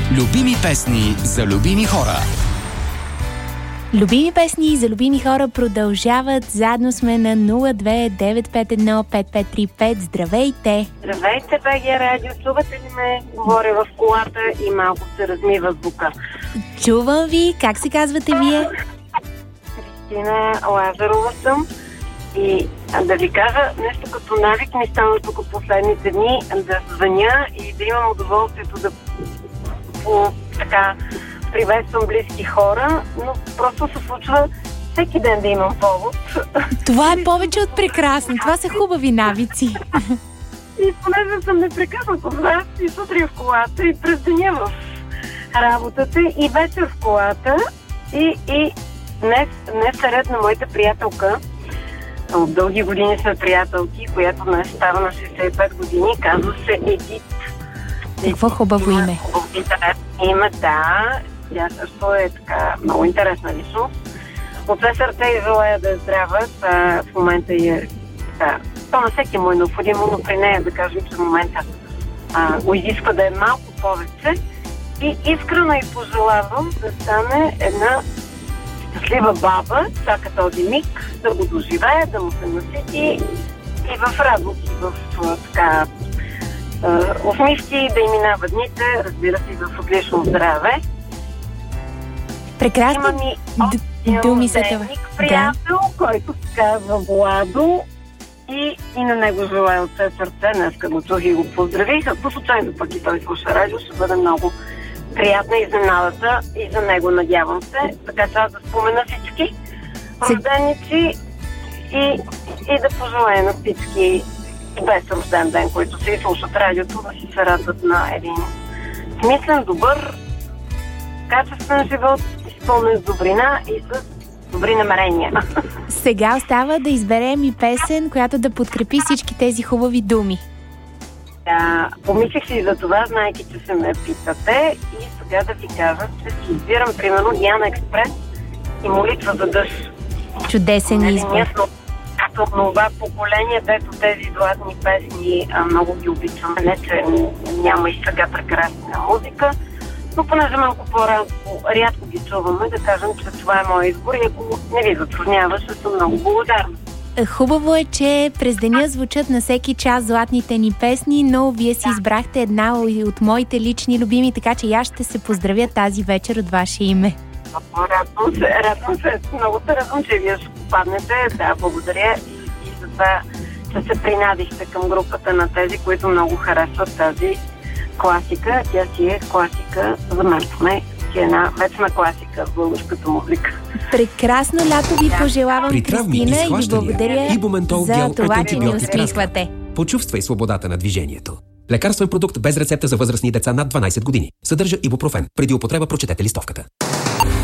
Любими песни за любими хора. Любими песни за любими хора продължават. Заедно сме на 02-951-5535. Здравейте! Здравейте, БГ Радио. Чувате ли ме? Говоря в колата и малко се размива звука. Чувам ви. Как се казвате вие? Кристина Лазарова съм. И да ви кажа, нещо като навик ми стана тук последните дни, да звъня и да имам удоволствието да приветствам близки хора, но просто се случва всеки ден да имам повод. Това е повече от прекрасно. Това са хубави навици. И понеже съм непрекъснато с вас и сутрин в колата, и през деня в работата, и вечер в колата, и днес е ред на моята приятелка. От дълги години сме приятелки, която днес става на 65 години. Казва се Едит. Какво хубаво име. Интересно име, да. Тя също е така много интересна личност. От все сърце и желая да е здрава. В момента е така. То на всеки му е необходимо, но при нея, да кажем, че в момента го изисква да е малко повече. И искрено и пожелавам да стане една щастлива баба, чака този миг, да го доживее, да му се насити и в радост, и в така усмивки, да им минава дните, разбира се, и в отлично здраве. Прекрасни думи са това. Приятел, който се казва Владо, и на него желая от все сърце. Днеска го чух и го поздравих. Ако случайно пък и той слуша радио, ще бъде много приятна изненадата и за него, надявам се. Така че аз да спомена всички рожденици и да пожелая на всички без рожден ден, които се слушат радиото, да си се радват на един смислен, добър, качествен живот, изпълнен с добрина и с добри намерения. Сега остава да изберем и песен, която да подкрепи всички тези хубави думи. Да, помислих си за това, знайки, че се ме питате, и сега да ви кажа, че си избирам примерно Диана Експрес и Молитва за дъжд. Чудесен избор. Като това поколение, дето тези златни песни много ги обичам. Не, че няма и сега прекрасна музика, но понеже малко по-рядко ги чуваме, да кажем, че това е моят избор, и ако не ви затруднява, ще съм много благодарна. Хубаво е, че през деня звучат на всеки час златните ни песни, но вие си избрахте една от моите лични любими, така че аз ще се поздравя тази вечер от ваше име. Радвам се. Много се радвам, че вие ще попаднете. Да, благодаря и за това, че се принадихте към групата на тези, които много харесват тази класика. Тя си е класика за мен, поне си е една вечна класика в българската музика. Прекрасно лято ви пожелавам, Кристина, и ви благодаря за това, че ни усмихвате. Почувствай свободата на движението. Лекарствен продукт без рецепта за възрастни деца над 12 години. Съдържа ибупрофен. Преди употреба прочетете листовката.